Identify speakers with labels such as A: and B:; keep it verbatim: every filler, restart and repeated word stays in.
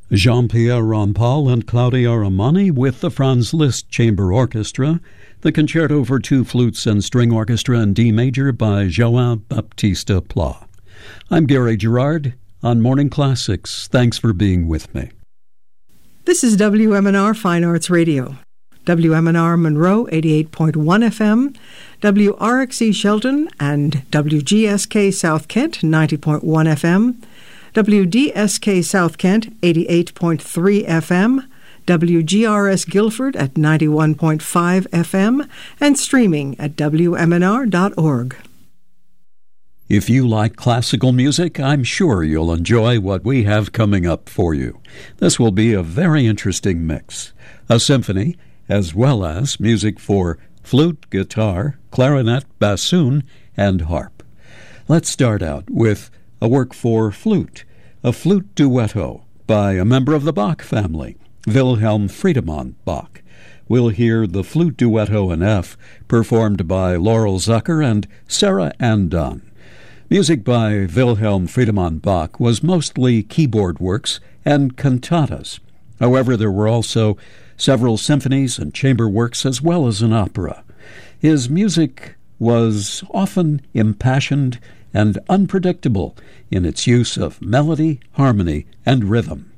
A: Jean-Pierre Rampal and Claudia Ramani with the Franz Liszt Chamber Orchestra, the Concerto for Two Flutes and String Orchestra in D major by João Baptista Plá. I'm Gary Gerard on Morning Classics. Thanks for being with me.
B: This is W M N R Fine Arts Radio. W M N R Monroe, eighty-eight point one F M, W R X E Shelton and W G S K South Kent, ninety point one F M, W D S K South Kent, eighty-eight point three F M, W G R S Guilford at ninety-one point five F M, and streaming at W M N R dot org.
A: If you like classical music, I'm sure you'll enjoy what we have coming up for you. This will be a very interesting mix. A symphony, as well as music for flute, guitar, clarinet, bassoon, and harp. Let's start out with a work for flute, a flute duetto by a member of the Bach family, Wilhelm Friedemann Bach. We'll hear the flute duetto in F, performed by Laurel Zucker and Sarah Ann Dunn. Music by Wilhelm Friedemann Bach was mostly keyboard works and cantatas. However, there were also several symphonies and chamber works as well as an opera. His music was often impassioned and unpredictable in its use of melody, harmony, and rhythm.